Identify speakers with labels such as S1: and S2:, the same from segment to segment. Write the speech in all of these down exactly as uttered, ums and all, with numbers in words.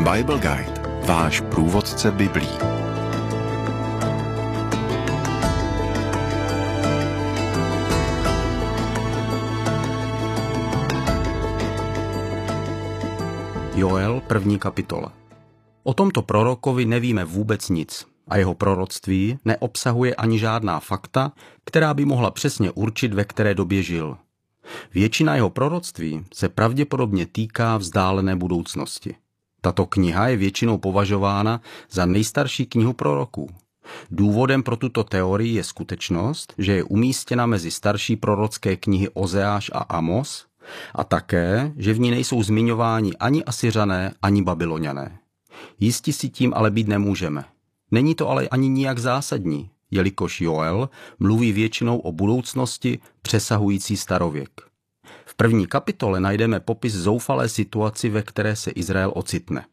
S1: Bible Guide, váš průvodce Biblí.
S2: Joel, první kapitola. O tomto prorokovi nevíme vůbec nic a jeho proroctví neobsahuje ani žádná fakta, která by mohla přesně určit, ve které době žil. Většina jeho proroctví se pravděpodobně týká vzdálené budoucnosti. Tato kniha je většinou považována za nejstarší knihu proroků. Důvodem pro tuto teorii je skutečnost, že je umístěna mezi starší prorocké knihy Ozeáš a Amos a také, že v ní nejsou zmiňováni ani Asyřané, ani Babyloniané. Jisti si tím ale být nemůžeme. Není to ale ani nijak zásadní, jelikož Joel mluví většinou o budoucnosti přesahující starověk. V první kapitole najdeme popis zoufalé situaci, ve které se Izrael ocitne.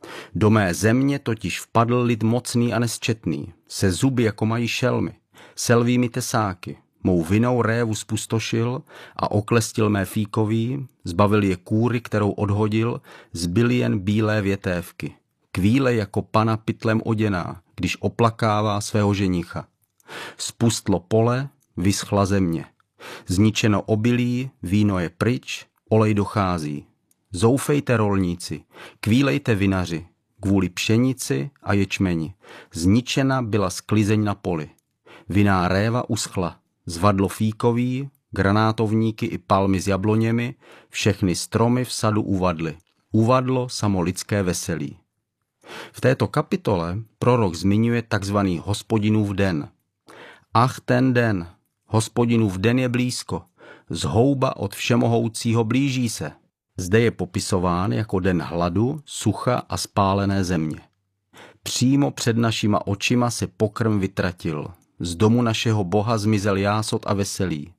S2: Do mé země totiž vpadl lid mocný a nesčetný, se zuby jako mají šelmy, selvými tesáky, mou vinou révu spustošil a oklestil mé fíkoví, zbavil je kůry, kterou odhodil, zbyly jen bílé větévky. Kvíle jako pana pytlem oděná, když oplakává svého ženicha. Spustlo pole, vyschla země. Zničeno obilí, víno je pryč, olej dochází. Zoufejte rolníci, kvílejte vinaři, kvůli pšenici a ječmeni. Zničena byla sklizeň na poli. Vinná réva uschla, zvadlo fíkový, granátovníky i palmy s jabloněmi, všechny stromy v sadu uvadly. Uvadlo samo lidské veselí. V této kapitole prorok zmiňuje takzvaný Hospodinův den. Ach ten den, Hospodinův den je blízko, zhouba od Všemohoucího blíží se. Zde je popisován jako den hladu, sucha a spálené země. Přímo před našima očima se pokrm vytratil, z domu našeho Boha zmizel jásot a veselí.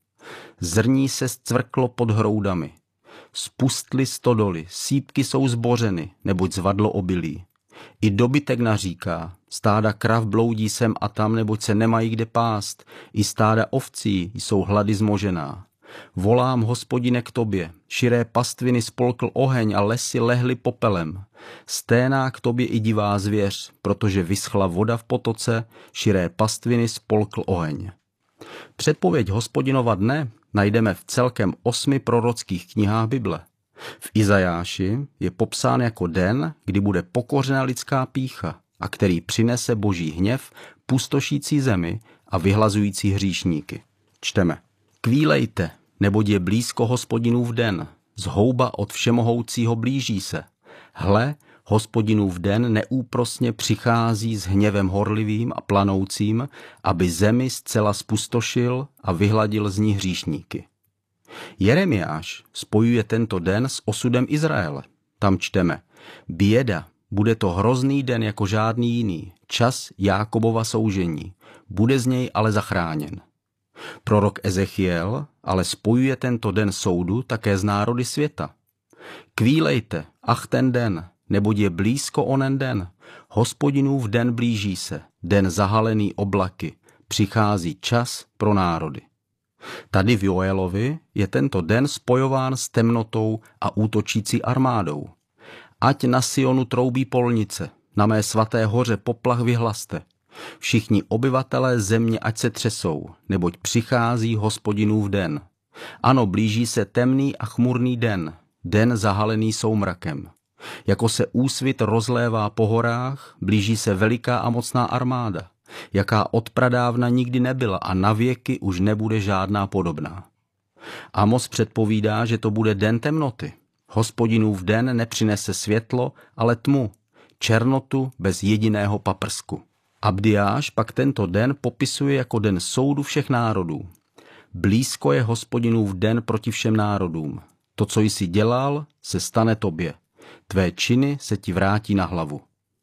S2: Zrní se zcvrklo pod hroudami, spustly stodoly, sýpky jsou zbořeny, neboť zvadlo obilí. I dobytek naříká, stáda krav bloudí sem a tam, neboť se nemají kde pást, i stáda ovcí jsou hlady zmožená. Volám, Hospodine, k tobě, širé pastviny spolkl oheň a lesy lehly popelem. Sténá k tobě i divá zvěř, protože vyschla voda v potoce, širé pastviny spolkl oheň. Předpověď Hospodinova dne najdeme v celkem osmi prorockých knihách Bible. V Izajáši je popsán jako den, kdy bude pokořena lidská pýcha a který přinese boží hněv pustošící zemi a vyhlazující hříšníky. Čteme. Kvílejte, neboť je blízko Hospodinův den, zhouba od Všemohoucího blíží se. Hle, Hospodinův den neúprosně přichází s hněvem horlivým a planoucím, aby zemi zcela spustošil a vyhladil z ní hříšníky. Jeremiáš spojuje tento den s osudem Izraele. Tam čteme, běda, bude to hrozný den jako žádný jiný, čas Jákobova soužení, bude z něj ale zachráněn. Prorok Ezechiel ale spojuje tento den soudu také z národy světa. Kvílejte, ach ten den, neboť je blízko onen den, Hospodinův den blíží se, den zahalený oblaky, přichází čas pro národy. Tady v Joelovi je tento den spojován s temnotou a útočící armádou. Ať na Sionu troubí polnice, na mé svaté hoře poplach vyhlaste. Všichni obyvatelé země ať se třesou, neboť přichází Hospodinův den. Ano, blíží se temný a chmurný den, den zahalený soumrakem. Jako se úsvit rozlévá po horách, blíží se veliká a mocná armáda, jaká od pradávna nikdy nebyla a navěky už nebude žádná podobná. Amos předpovídá, že to bude den temnoty. Hospodinův den nepřinese světlo, ale tmu, černotu bez jediného paprsku. Abdiáš pak tento den popisuje jako den soudu všech národů. Blízko je Hospodinův den proti všem národům. To, co jsi dělal, se stane tobě. Tvé činy se ti vrátí na hlavu.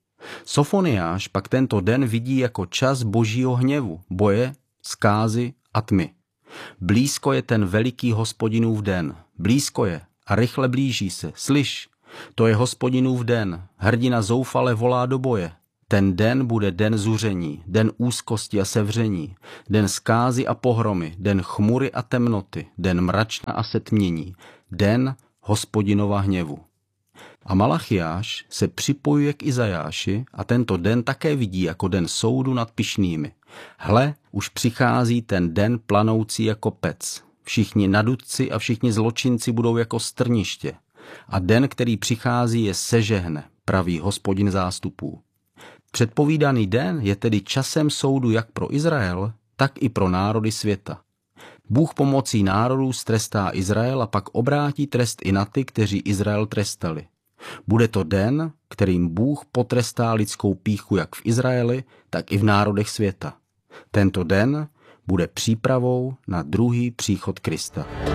S2: Sofoniáš pak tento den vidí jako čas božího hněvu, boje, zkázy a tmy. Blízko je ten veliký Hospodinův den. Blízko je a rychle blíží se. Slyš, to je Hospodinův den. Hrdina zoufale volá do boje. Ten den bude den zuření, den úzkosti a sevření, den zkázy a pohromy, den chmury a temnoty, den mračna a setmění, den Hospodinova hněvu. A Malachiáš se připojuje k Izajáši a tento den také vidí jako den soudu nad pyšnými. Hle, už přichází ten den planoucí jako pec. Všichni nadutci a všichni zločinci budou jako strniště. A den, který přichází, je sežehne, praví Hospodin zástupů. Předpovídaný den je tedy časem soudu jak pro Izrael, tak i pro národy světa. Bůh pomocí národů strestá Izrael a pak obrátí trest i na ty, kteří Izrael trestali. Bude to den, kterým Bůh potrestá lidskou pýchu jak v Izraeli, tak i v národech světa. Tento den bude přípravou na druhý příchod Krista.